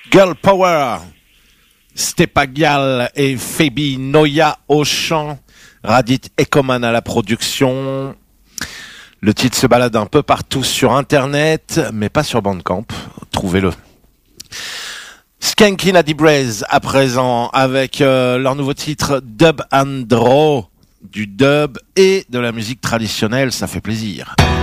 Girl Power, Stepagial et Fabi Noya au chant, Radit Ekoman à la production. Le titre se balade un peu partout sur internet, mais pas sur Bandcamp. Trouvez-le. Skanky Lady Braze à présent avec leur nouveau titre Dub and Draw, du dub et de la musique traditionnelle, ça fait plaisir.